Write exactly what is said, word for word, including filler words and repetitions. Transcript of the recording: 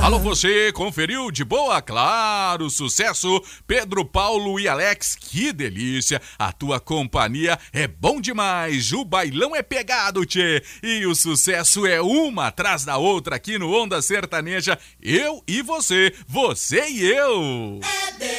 Alô, você conferiu de boa? Claro, sucesso. Pedro, Paulo e Alex, que delícia. A tua companhia é bom demais. O bailão é pegado, tchê. E o sucesso é uma atrás da outra aqui no Onda Sertaneja. Eu e você, você e eu.